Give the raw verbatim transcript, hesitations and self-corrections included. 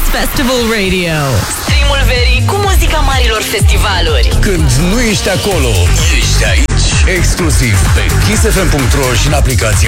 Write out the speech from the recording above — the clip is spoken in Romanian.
Festival Radio. Streamul verii cu muzica marilor festivaluri. Când nu ești acolo, ești aici. Exclusiv pe kiss f m punct r o și în aplicația